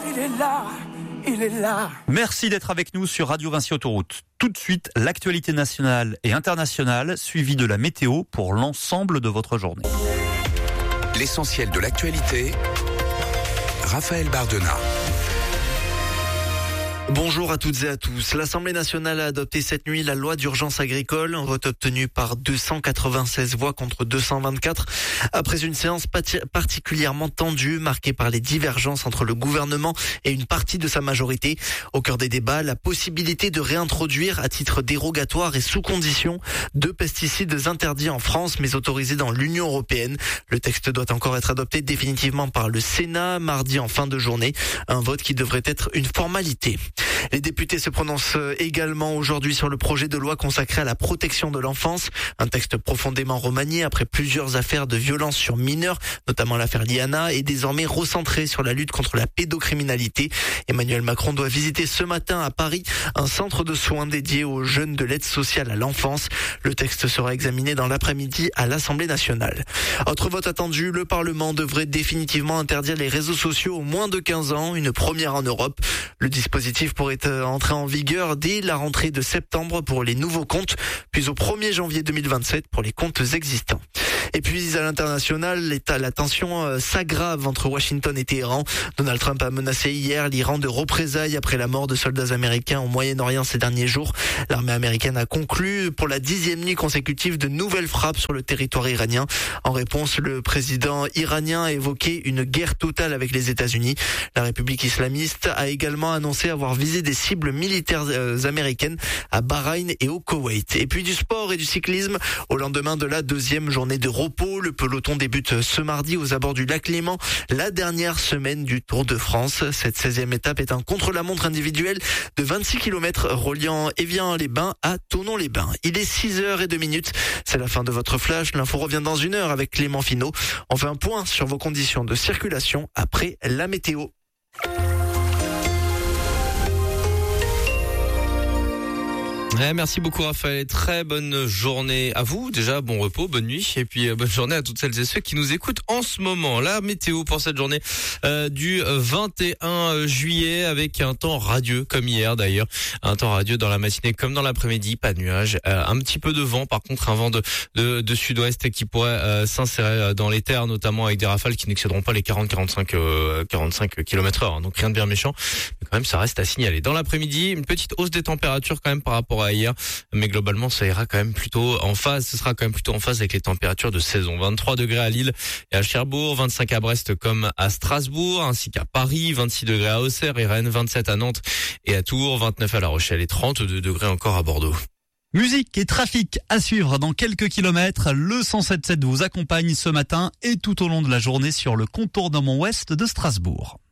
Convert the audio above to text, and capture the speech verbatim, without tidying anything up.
il est là, il est là. Merci d'être avec nous sur Radio Vinci Autoroute. Tout de suite, l'actualité nationale et internationale, suivie de la météo pour l'ensemble de votre journée. L'essentiel de l'actualité, Raphaël Bardena. Bonjour à toutes et à tous. L'Assemblée nationale a adopté cette nuit la loi d'urgence agricole, un vote obtenu par deux cent quatre-vingt-seize voix contre deux cent vingt-quatre, après une séance particulièrement tendue, marquée par les divergences entre le gouvernement et une partie de sa majorité. Au cœur des débats, la possibilité de réintroduire à titre dérogatoire et sous condition deux pesticides interdits en France mais autorisés dans l'Union européenne. Le texte doit encore être adopté définitivement par le Sénat mardi en fin de journée, un vote qui devrait être une formalité. Les députés se prononcent également aujourd'hui sur le projet de loi consacré à la protection de l'enfance, un texte profondément remanié après plusieurs affaires de violence sur mineurs, notamment l'affaire Liana, et désormais recentré sur la lutte contre la pédocriminalité. Emmanuel Macron doit visiter ce matin à Paris un centre de soins dédié aux jeunes de l'aide sociale à l'enfance. Le texte sera examiné dans l'après-midi à l'Assemblée nationale. Autre vote attendu, le Parlement devrait définitivement interdire les réseaux sociaux aux moins de quinze ans, une première en Europe. Le dispositif pourrait entrer en vigueur dès la rentrée de septembre pour les nouveaux comptes, puis au premier janvier deux mille vingt-sept pour les comptes existants. Et puis à l'international, la tension s'aggrave entre Washington et Téhéran. Donald Trump a menacé hier l'Iran de représailles après la mort de soldats américains au Moyen-Orient ces derniers jours. L'armée américaine a conclu pour la dixième nuit consécutive de nouvelles frappes sur le territoire iranien. En réponse, le président iranien a évoqué une guerre totale avec les États-Unis. La République islamiste a également annoncé avoir visé des cibles militaires américaines à Bahreïn et au Koweït. Et puis du sport et du cyclisme au lendemain de la deuxième journée de repos. Le peloton débute ce mardi aux abords du lac Léman, la dernière semaine du Tour de France. Cette seizième étape est un contre-la-montre individuel de vingt-six kilomètres reliant Évian-les-Bains à Thonon-les-Bains. Il est six heures zéro deux minutes. C'est la fin de votre flash. L'info revient dans une heure avec Clément Finot. On fait un point sur vos conditions de circulation après la météo. Ouais, merci beaucoup Raphaël, très bonne journée à vous, déjà bon repos, bonne nuit et puis euh, bonne journée à toutes celles et ceux qui nous écoutent en ce moment. La météo pour cette journée euh, du vingt et un juillet avec un temps radieux comme hier d'ailleurs, un temps radieux dans la matinée comme dans l'après-midi, pas de nuages, euh, un petit peu de vent, par contre un vent de, de, de sud-ouest qui pourrait euh, s'insérer dans les terres, notamment avec des rafales qui n'excéderont pas les quarante à quarante-cinq euh, quarante-cinq kilomètres heure, hein, donc rien de bien méchant, mais quand même ça reste à signaler. Dans l'après-midi, une petite hausse des températures quand même par rapport à hier, mais globalement ça ira quand même plutôt en phase, ce sera quand même plutôt en phase avec les températures de saison. vingt-trois degrés à Lille et à Cherbourg, vingt-cinq à Brest comme à Strasbourg, ainsi qu'à Paris, vingt-six degrés à Auxerre et Rennes, vingt-sept à Nantes et à Tours, vingt-neuf à La Rochelle et trente-deux degrés encore à Bordeaux. Musique et trafic à suivre dans quelques kilomètres. Le cent sept sept vous accompagne ce matin et tout au long de la journée sur le contournement ouest de Strasbourg.